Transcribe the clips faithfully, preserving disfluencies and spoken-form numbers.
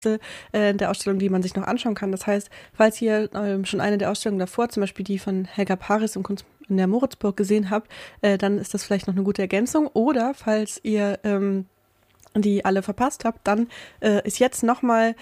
äh, der Ausstellung, die man sich noch anschauen kann. Das heißt, falls ihr ähm, schon eine der Ausstellungen davor, zum Beispiel die von Helga Paris im Kunst in der Moritzburg gesehen habt, äh, dann ist das vielleicht noch eine gute Ergänzung. Oder falls ihr ähm, die alle verpasst habt, dann äh, ist jetzt nochmal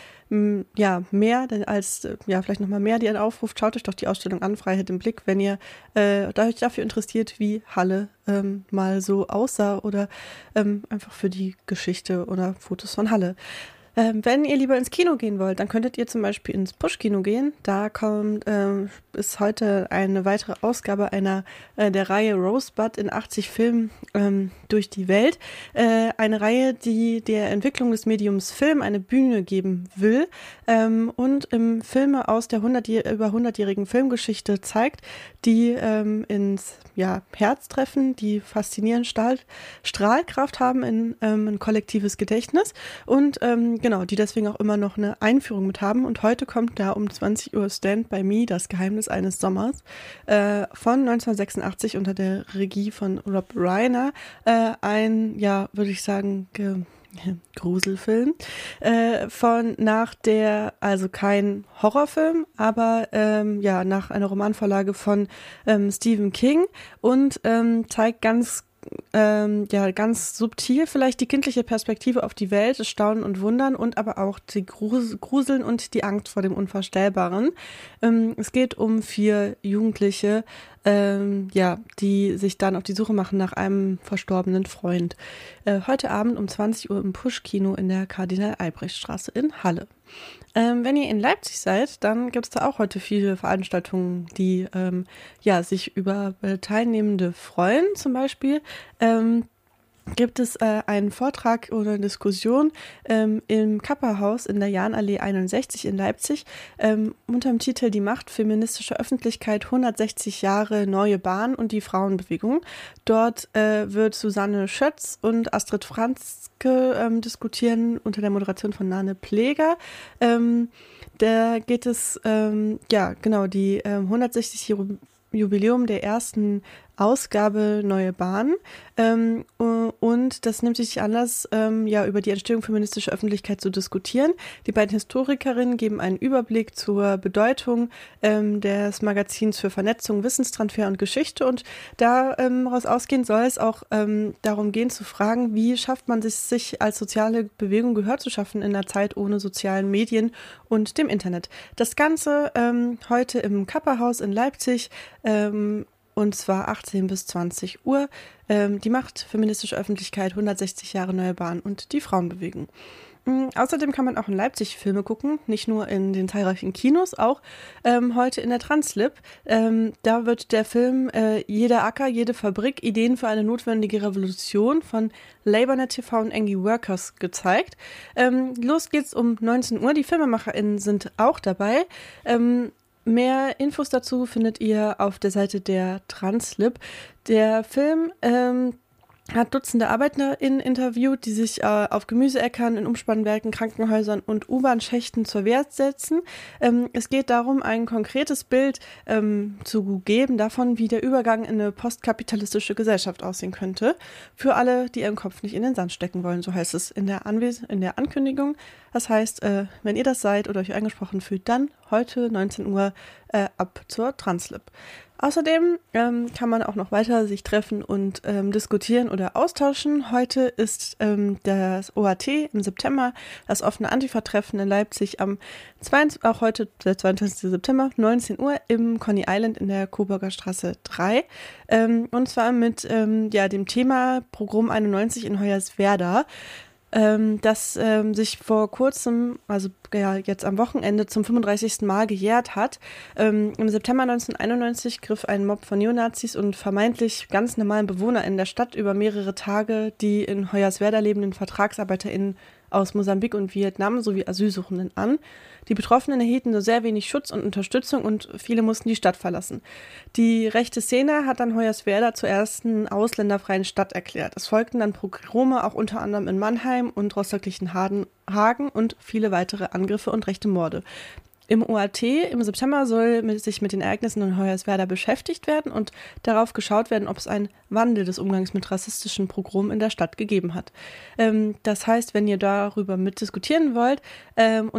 ja, mehr denn als, ja, vielleicht nochmal mehr, die ihr aufruft. Schaut euch doch die Ausstellung an, Freiheit im Blick, wenn ihr äh, euch dafür interessiert, wie Halle ähm, mal so aussah oder ähm, einfach für die Geschichte oder Fotos von Halle. Ähm, wenn ihr lieber ins Kino gehen wollt, dann könntet ihr zum Beispiel ins Push-Kino gehen. Da kommt, ähm, ist heute eine weitere Ausgabe einer äh, der Reihe Rosebud in achtzig Filmen ähm, durch die Welt. Äh, eine Reihe, die der Entwicklung des Mediums Film eine Bühne geben will ähm, und im Filme aus der hundert, über hundertjährigen Filmgeschichte zeigt, die ähm, ins ja, Herz treffen, die faszinierend Stahl, Strahlkraft haben in ähm, ein kollektives Gedächtnis und ähm, genau, die deswegen auch immer noch eine Einführung mit haben. Und heute kommt da um zwanzig Uhr Stand by Me, das Geheimnis eines Sommers, äh, von neunzehnhundertsechsundachtzig unter der Regie von Rob Reiner. Äh, ein, ja, würde ich sagen, ge- Gruselfilm. Äh, von nach der, also kein Horrorfilm, aber ähm, ja, nach einer Romanvorlage von ähm, Stephen King und ähm, zeigt ganz Ähm, ja, ganz subtil vielleicht die kindliche Perspektive auf die Welt, das Staunen und Wundern und aber auch die Grus- Gruseln und die Angst vor dem Unvorstellbaren. Ähm, es geht um vier Jugendliche, ähm, ja, die sich dann auf die Suche machen nach einem verstorbenen Freund. Äh, heute Abend um zwanzig Uhr im Push-Kino in der Kardinal-Albrecht-Straße in Halle. Ähm, wenn ihr in Leipzig seid, dann gibt es da auch heute viele Veranstaltungen, die ähm, ja, sich über äh, Teilnehmende freuen. Zum Beispiel ähm, gibt es äh, einen Vortrag oder eine Diskussion ähm, im Kappa-Haus in der Jahnallee einundsechzig in Leipzig ähm, unter dem Titel Die Macht feministischer Öffentlichkeit hundertsechzig Jahre neue Bahn und die Frauenbewegung. Dort äh, wird Susanne Schötz und Astrid Franzke ähm, diskutieren unter der Moderation von Nane Pleger. Ähm, da geht es, ähm, ja genau, die ähm, hundertsechzig Jubiläum der ersten Ausgabe Neue Bahn ähm, und das nimmt sich Anlass, ähm, ja, über die Entstehung feministischer Öffentlichkeit zu diskutieren. Die beiden Historikerinnen geben einen Überblick zur Bedeutung ähm, des Magazins für Vernetzung, Wissenstransfer und Geschichte und daraus ähm, ausgehend soll es auch ähm, darum gehen zu fragen, wie schafft man es sich als soziale Bewegung Gehör zu schaffen in einer Zeit ohne sozialen Medien und dem Internet. Das Ganze ähm, heute im Kappa-Haus in Leipzig, ähm, und zwar achtzehn bis zwanzig Uhr. Ähm, die Macht feministische Öffentlichkeit, hundertsechzig Jahre Neue Bahn und die Frauenbewegung. Ähm, außerdem kann man auch in Leipzig Filme gucken, nicht nur in den zahlreichen Kinos, auch ähm, heute in der Translib. Ähm, da wird der Film äh, Jeder Acker, jede Fabrik, Ideen für eine notwendige Revolution von LabourNet T V und Angie Workers gezeigt. Ähm, los geht's um neunzehn Uhr. Die FilmemacherInnen sind auch dabei. Ähm, Mehr Infos dazu findet ihr auf der Seite der Translib. Der Film ähm, hat Dutzende ArbeiterInnen interviewt, die sich äh, auf Gemüseäckern, in Umspannwerken, Krankenhäusern und U-Bahn-Schächten zur Wehr setzen. Ähm, es geht darum, ein konkretes Bild ähm, zu geben davon, wie der Übergang in eine postkapitalistische Gesellschaft aussehen könnte. Für alle, die ihren Kopf nicht in den Sand stecken wollen, so heißt es in der, Anwes- in der Ankündigung. Das heißt, äh, wenn ihr das seid oder euch angesprochen fühlt, dann heute neunzehn Uhr äh, ab zur Translib. Außerdem ähm, kann man auch noch weiter sich treffen und ähm, diskutieren oder austauschen. Heute ist ähm, das O A T im September, das offene Antifa-Treffen in Leipzig am zweiundzwanzigsten auch heute, der zweiundzwanzigsten September, neunzehn Uhr im Coney Island in der Coburger Straße drei. Ähm, und zwar mit ähm, ja, dem Thema Pogrom einundneunzig in Hoyerswerda. Ähm, das ähm, sich vor kurzem, also ja, jetzt am Wochenende zum fünfunddreißigsten Mal gejährt hat. Ähm, im September neunzehnhunderteinundneunzig griff ein Mob von Neonazis und vermeintlich ganz normalen Bewohner in der Stadt über mehrere Tage die in Hoyerswerda lebenden VertragsarbeiterInnen aus Mosambik und Vietnam sowie Asylsuchenden an. Die Betroffenen erhielten nur sehr wenig Schutz und Unterstützung und viele mussten die Stadt verlassen. Die rechte Szene hat dann Hoyerswerda zur ersten ausländerfreien Stadt erklärt. Es folgten dann Pogrome auch unter anderem in Mannheim und Rostock-Lichtenhagen und viele weitere Angriffe und rechte Morde. Im O A T im September soll mit, sich mit den Ereignissen in Hoyerswerda beschäftigt werden und darauf geschaut werden, ob es einen Wandel des Umgangs mit rassistischen Pogromen in der Stadt gegeben hat. Ähm, das heißt, wenn ihr darüber mitdiskutieren wollt ähm,